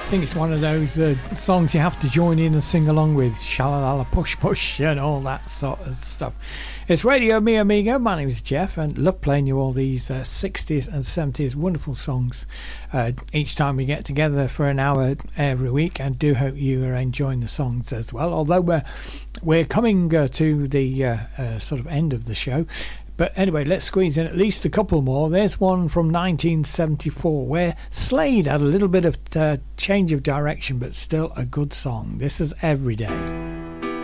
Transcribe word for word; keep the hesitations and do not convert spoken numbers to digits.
think it's one of those uh, songs you have to join in and sing along with. Shalalala push push and all that sort of stuff. It's Radio Mi Amigo. My name is Jeff and love playing you all these uh, sixties and seventies wonderful songs uh, each time we get together for an hour every week, and do hope you are enjoying the songs as well, although we're, we're coming uh, to the uh, uh, sort of end of the show. But anyway, let's squeeze in at least a couple more. There's one from nineteen seventy-four where Slade had a little bit of uh, change of direction, but still a good song. This is Every Day.